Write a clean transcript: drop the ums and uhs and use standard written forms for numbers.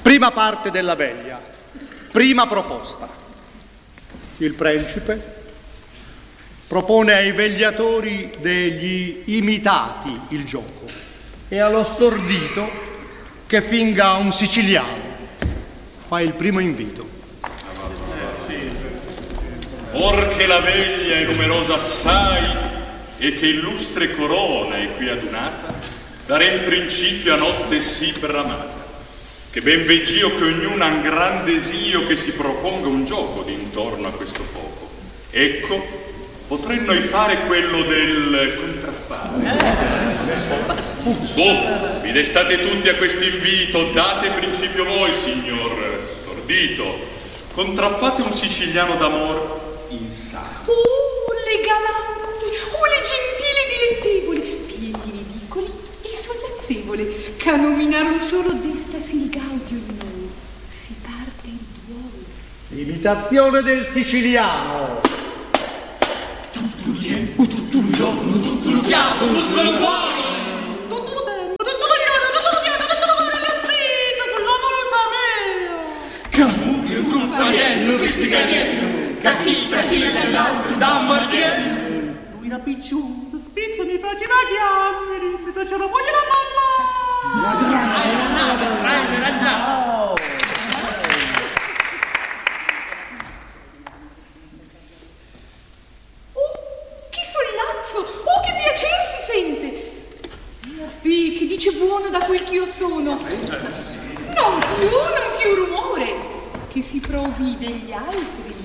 Prima parte della veglia, prima proposta. Il principe propone ai vegliatori degli imitati il gioco e allo stordito che finga un siciliano. Fa il primo invito. Or che la veglia è numerosa assai e che illustre corona è qui adunata, darem principio a notte sì bramata, che ben vegg'io che ognuna ha un gran desio che si proponga un gioco d'intorno a questo fuoco. Ecco, potremmo noi fare quello del contraffare. Su, vi destate tutti a questo invito, date principio voi, signor stordito. Contraffate un siciliano d'amor in sacco. Le galanti, le gentili e dilettevoli, piedi ridicoli e sollazzevole, che a nominarlo solo destasi il gaudio in noi. Si parte il duolo. Imitazione del siciliano. Tutto il tempo, tutto il giorno, tutto il chiamo, tutto il cuore. Camubio, truffaiello, pisticariello, cazzista, sì, dell'altro, da martiello. Lui era picciuzzo, spizza, mi faceva chiamere, mi faceva voglio la mamma. Che sollazzo, che piacere si sente. Sì, che dice buono da quel che io sono. Non più rumore, che si provi degli altri.